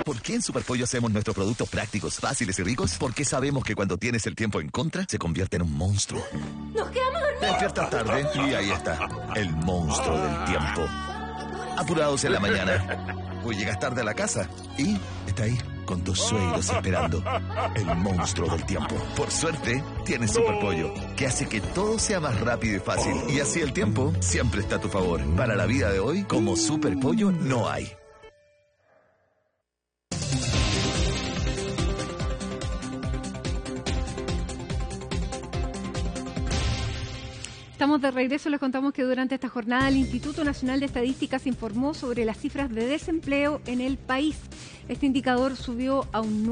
¿Por qué en Superpollo hacemos nuestros productos prácticos, fáciles y ricos? Porque sabemos que cuando tienes el tiempo en contra, se convierte en un monstruo. ¡Nos quedamos dormidos! Te despiertas tarde y ahí está, el monstruo del tiempo. Apurados en la mañana. O llegas tarde a la casa y está ahí, con tus suegros esperando. El monstruo del tiempo. Por suerte, tienes Superpollo, que hace que todo sea más rápido y fácil. Y así el tiempo siempre está a tu favor. Para la vida de hoy, como Superpollo no hay. Estamos de regreso. Les contamos que durante esta jornada el Instituto Nacional de Estadísticas informó sobre las cifras de desempleo en el país. Este indicador subió a un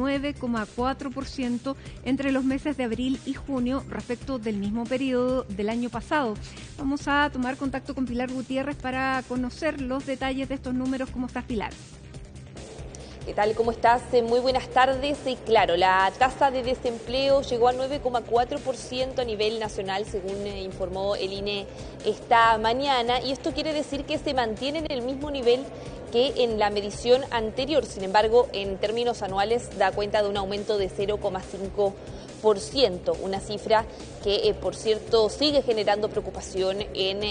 9,4% entre los meses de abril y junio respecto del mismo periodo del año pasado. Vamos a tomar contacto con Pilar Gutiérrez para conocer los detalles de estos números. ¿Cómo estás, Pilar? ¿Qué tal? ¿Cómo estás? Muy buenas tardes. Y claro, la tasa de desempleo llegó al 9,4% a nivel nacional, según informó el INE esta mañana, y esto quiere decir que se mantiene en el mismo nivel que en la medición anterior. Sin embargo, en términos anuales da cuenta de un aumento de 0,5%, una cifra que, por cierto, sigue generando preocupación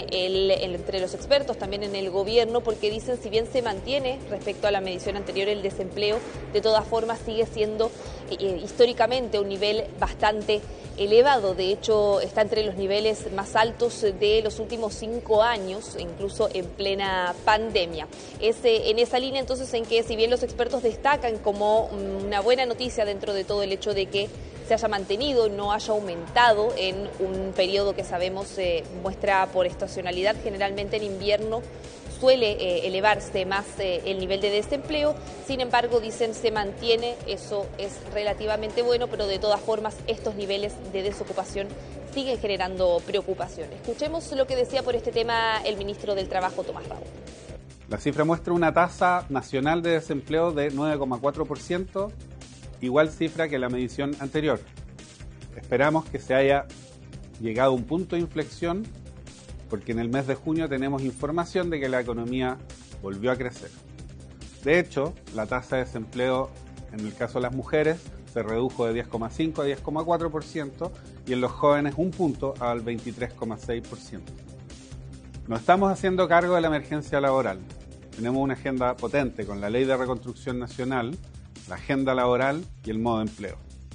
entre los expertos, también en el gobierno, porque dicen, si bien se mantiene respecto a la medición anterior el desempleo, de todas formas sigue siendo históricamente un nivel bastante elevado. De hecho, está entre los niveles más altos de los últimos 5 años, incluso en plena pandemia. Es en esa línea entonces en que, si bien los expertos destacan como una buena noticia dentro de todo el hecho de que se haya mantenido, no haya aumentado en un periodo que sabemos muestra por estacionalidad, generalmente en invierno suele elevarse más el nivel de desempleo. Sin embargo, dicen, se mantiene, eso es relativamente bueno, pero de todas formas estos niveles de desocupación siguen generando preocupación. Escuchemos lo que decía por este tema el ministro del Trabajo, Tomás Raúl. La cifra muestra una tasa nacional de desempleo de 9,4%, igual cifra que la medición anterior. Esperamos que se haya llegado a un punto de inflexión, porque en el mes de junio tenemos información de que la economía volvió a crecer. De hecho, la tasa de desempleo en el caso de las mujeres se redujo de 10,5 a 10,4% y en los jóvenes un punto al 23,6%. Nos estamos haciendo cargo de la emergencia laboral. Tenemos una agenda potente con la Ley de Reconstrucción Nacional, la agenda laboral y el modo de empleo.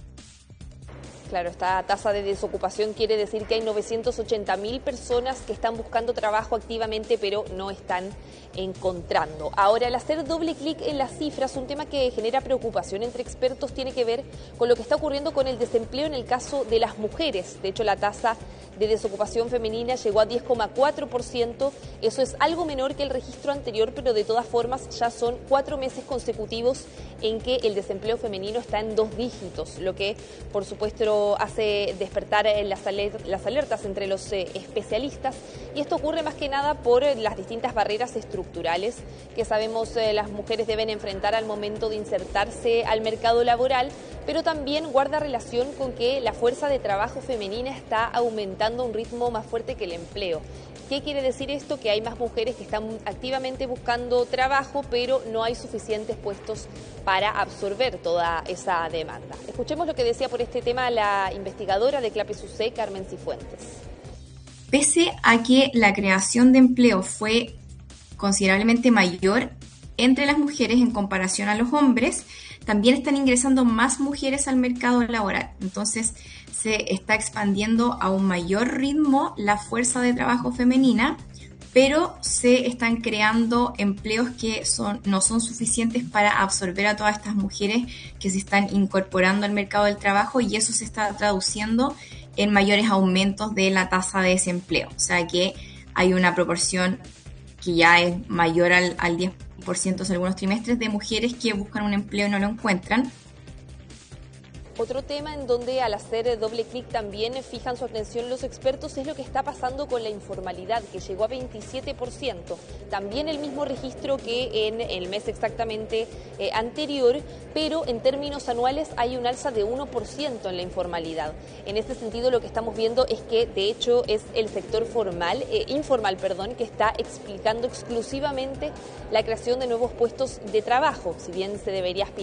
Claro, esta tasa de desocupación quiere decir que hay 980.000 personas que están buscando trabajo activamente, pero no están encontrando. Ahora, al hacer doble clic en las cifras, un tema que genera preocupación entre expertos tiene que ver con lo que está ocurriendo con el desempleo en el caso de las mujeres. De hecho, la tasa de desocupación femenina llegó a 10,4%. Eso es algo menor que el registro anterior, pero de todas formas ya son 4 meses consecutivos en que el desempleo femenino está en 2 dígitos, lo que, por supuesto, hace despertar las alertas entre los especialistas, y esto ocurre más que nada por las distintas barreras estructurales que sabemos las mujeres deben enfrentar al momento de insertarse al mercado laboral, pero también guarda relación con que la fuerza de trabajo femenina está aumentando a un ritmo más fuerte que el empleo. ¿Qué quiere decir esto? Que hay más mujeres que están activamente buscando trabajo, pero no hay suficientes puestos para absorber toda esa demanda. Escuchemos lo que decía por este tema la investigadora de Clapes UC, Carmen Cifuentes. Pese a que la creación de empleo fue considerablemente mayor entre las mujeres en comparación a los hombres, también están ingresando más mujeres al mercado laboral. Entonces, se está expandiendo a un mayor ritmo la fuerza de trabajo femenina, pero se están creando empleos que no son suficientes para absorber a todas estas mujeres que se están incorporando al mercado del trabajo, y eso se está traduciendo en mayores aumentos de la tasa de desempleo. O sea que hay una proporción que ya es mayor al 10% en algunos trimestres de mujeres que buscan un empleo y no lo encuentran. Otro tema en donde al hacer doble clic también fijan su atención los expertos es lo que está pasando con la informalidad, que llegó a 27%. También el mismo registro que en el mes exactamente anterior, pero en términos anuales hay un alza de 1% en la informalidad. En este sentido, lo que estamos viendo es que, de hecho, es el sector informal, que está explicando exclusivamente la creación de nuevos puestos de trabajo, si bien se debería aspirar